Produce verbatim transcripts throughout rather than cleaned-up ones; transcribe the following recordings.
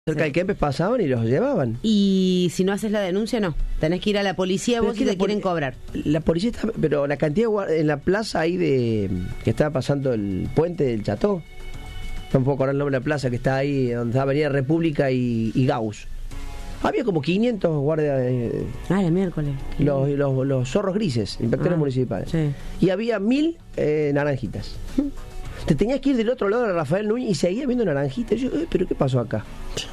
Cerca del Kempes pasaban y los llevaban. Y si no haces la denuncia, no. Tenés que ir a la policía Pero vos es que y la te quieren poli- cobrar. La policía está, pero la cantidad de guar- en la plaza ahí de que estaba pasando el puente del Cható, no puedo acordar el nombre de la plaza que está ahí donde está Avenida República y, y Gauss. Había como quinientos guardias, eh, Ah, el miércoles. Qué los, bien. los, los zorros grises, inspectores Ah, municipales. sí. Y había mil eh, naranjitas. Te tenías que ir del otro lado de Rafael Núñez y seguía viendo naranjitas. Yo, eh, ¿pero qué pasó acá?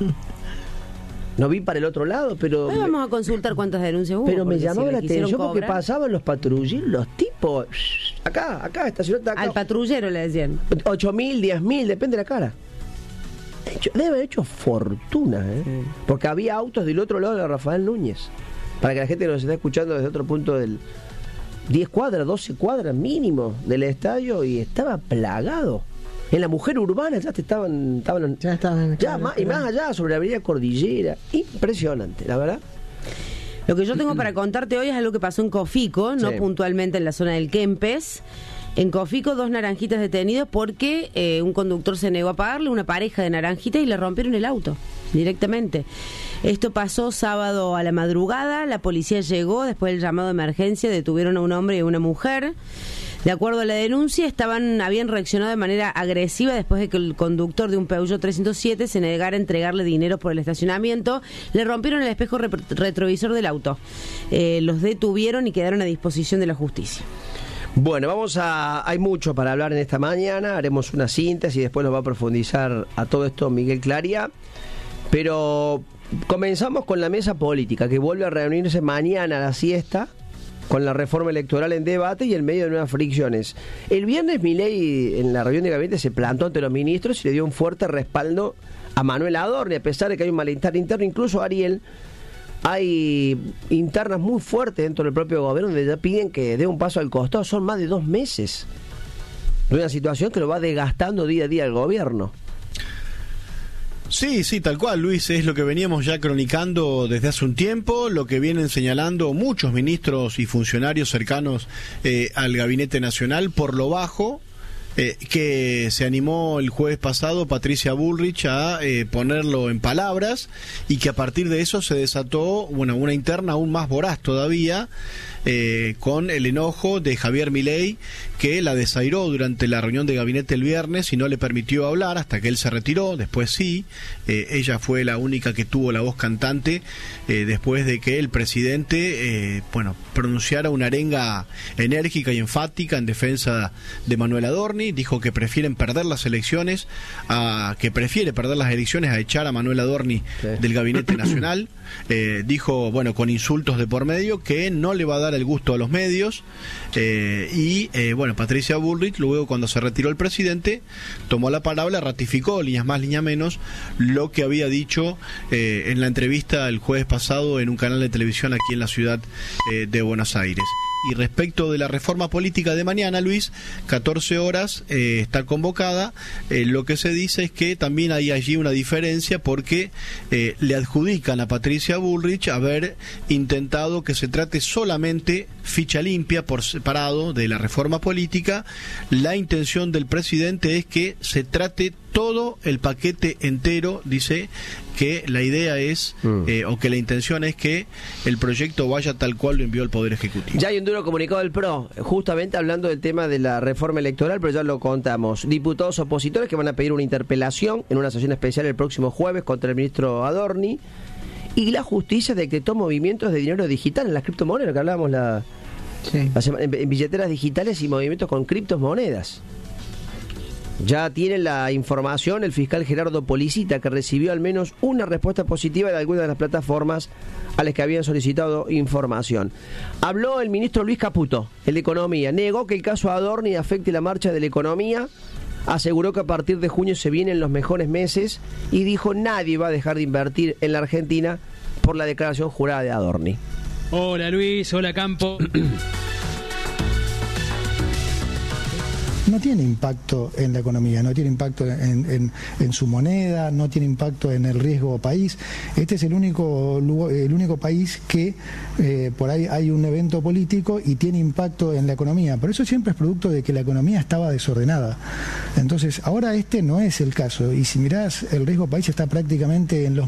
No vi para el otro lado, pero... Hoy vamos a consultar cuántas denuncias hubo. Pero me porque llamaba si la le quisieron atención porque cobrar, pasaban los patrulleros, los tipos, acá, acá, estacionado acá. al patrullero le decían. ocho mil, diez mil, depende de la cara. De hecho, debe haber hecho fortuna, ¿eh? Sí. Porque había autos del otro lado de Rafael Núñez. Para que la gente que nos está escuchando desde otro punto del... diez cuadras, doce cuadras mínimo del estadio y estaba plagado. En la mujer urbana ya te estaban... estaban Ya estaban. ya, más, y más allá, sobre la avenida Cordillera. Impresionante, la verdad. Lo que yo tengo para contarte hoy es algo que pasó en Cofico, no Sí. puntualmente en la zona del Kempes. En Cofico, dos naranjitas detenidos porque eh, un conductor se negó a pagarle, una pareja de naranjitas, y le rompieron el auto directamente. Esto pasó sábado a la madrugada, la policía llegó, después del llamado de emergencia, detuvieron a un hombre y a una mujer. De acuerdo a la denuncia, estaban habían reaccionado de manera agresiva después de que el conductor de un Peugeot trescientos siete se negara a entregarle dinero por el estacionamiento. Le rompieron el espejo re- retrovisor del auto. Eh, los detuvieron y quedaron a disposición de la justicia. Bueno, vamos a... hay mucho para hablar en esta mañana, haremos una síntesis y después nos va a profundizar a todo esto Miguel Claria, pero comenzamos con la mesa política que vuelve a reunirse mañana a la siesta con la reforma electoral en debate y en medio de nuevas fricciones. El viernes Milei en la reunión de gabinete se plantó ante los ministros y le dio un fuerte respaldo a Manuel Adorni, a pesar de que hay un malestar interno, incluso Ariel. Hay internas muy fuertes dentro del propio gobierno donde ya piden que dé un paso al costado. Son más de dos meses de una situación que lo va desgastando día a día el gobierno. Sí, sí, tal cual, Luis, es lo que veníamos ya cronicando desde hace un tiempo, lo que vienen señalando muchos ministros y funcionarios cercanos eh, al Gabinete Nacional por lo bajo. Eh, que se animó el jueves pasado Patricia Bullrich a eh, ponerlo en palabras y que a partir de eso se desató bueno, una interna aún más voraz todavía eh, con el enojo de Javier Milei, que la desairó durante la reunión de gabinete el viernes y no le permitió hablar hasta que él se retiró. Después sí, eh, ella fue la única que tuvo la voz cantante eh, después de que el presidente eh, bueno, pronunciara una arenga enérgica y enfática en defensa de Manuel Adorni. Dijo que prefieren perder las elecciones, a que prefiere perder las elecciones a echar a Manuel Adorni Sí. del Gabinete Nacional. Eh, dijo, bueno, con insultos de por medio, que no le va a dar el gusto a los medios. Eh, y, eh, bueno, Patricia Bullrich, luego cuando se retiró el presidente, tomó la palabra, ratificó, líneas más, líneas menos, lo que había dicho eh, en la entrevista el jueves pasado en un canal de televisión aquí en la ciudad eh, de Buenos Aires. Y respecto de la reforma política de mañana, Luis, catorce horas eh, está convocada. Eh, lo que se dice es que también hay allí una diferencia porque eh, le adjudican a Patricia Bullrich haber intentado que se trate solamente ficha limpia por separado de la reforma política. La intención del presidente es que se trate todo el paquete entero. Dice que la idea es, mm. eh, o que la intención es que el proyecto vaya tal cual lo envió el Poder Ejecutivo. Ya hay un duro comunicado del P R O, justamente hablando del tema de la reforma electoral, pero ya lo contamos. Diputados opositores que van a pedir una interpelación en una sesión especial el próximo jueves contra el ministro Adorni. Y la justicia decretó movimientos de dinero digital en las criptomonedas, lo que hablábamos la, Sí. la semana, en, en billeteras digitales y movimientos con criptomonedas. Ya tiene la información el fiscal Gerardo Policita, que recibió al menos una respuesta positiva de algunas de las plataformas a las que habían solicitado información. Habló el ministro Luis Caputo, el de Economía. Negó que el caso Adorni afecte la marcha de la economía. Aseguró que a partir de junio se vienen los mejores meses y dijo nadie va a dejar de invertir en la Argentina por la declaración jurada de Adorni. Hola Luis, hola Campo. no tiene impacto en la economía, no tiene impacto en, en, en su moneda, no tiene impacto en el riesgo país. Este es el único lugar, el único país que eh, por ahí hay un evento político y tiene impacto en la economía, pero eso siempre es producto de que la economía estaba desordenada. Entonces, ahora este no es el caso, y si mirás, el riesgo país está prácticamente en los